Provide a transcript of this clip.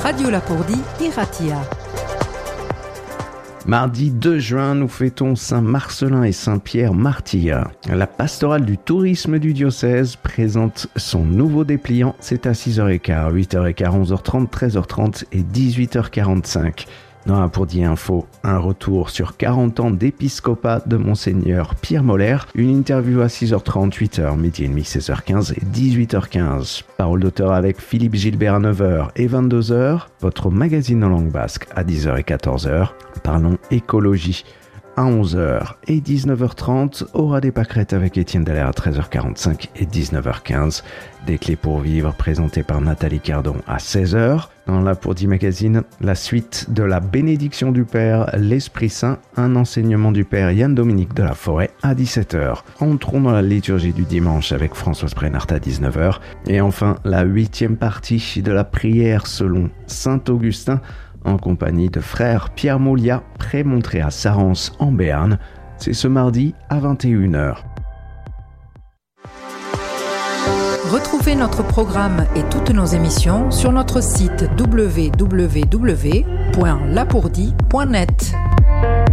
Radio Lapourdie, Iratia. Mardi 2 juin, nous fêtons Saint-Marcellin et Saint-Pierre martyrs. La pastorale du tourisme du diocèse présente son nouveau dépliant. C'est à 6h15, 8h15, 11h30, 13h30 et 18h45. Dans la Lapourdie Info, un retour sur 40 ans d'épiscopat de Monseigneur Pierre Moller, une interview à 6h30, 8h, midi et demi, 16h15 et 18h15. Parole d'auteur avec Philippe Gilbert à 9h et 22h, votre magazine en langue basque à 10h et 14h. Parlons écologie. À 11h et 19h30, aura des pâquerettes avec Étienne Dallaire à 13h45 et 19h15. Des clés pour vivre présentées par Nathalie Cardon à 16h. Dans la Lapourdie Magazine, la suite de la bénédiction du Père, l'Esprit Saint, un enseignement du Père Yann-Dominique de la Forêt à 17h. Entrons dans la liturgie du dimanche avec Françoise Prénart à 19h. Et enfin, la 8e partie de la prière selon Saint-Augustin, en compagnie de frère Pierre Mouliat, prémontré à Sarance en Béarn. C'est ce mardi à 21h. Retrouvez notre programme et toutes nos émissions sur notre site www.lapourdie.net.